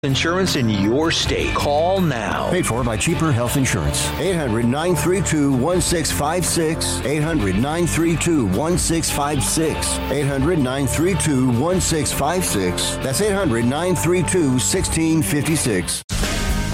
Insurance in your state. Call now. Paid for by Cheaper Health Insurance. 800-932-1656. 800-932-1656. 800-932-1656. That's 800-932-1656.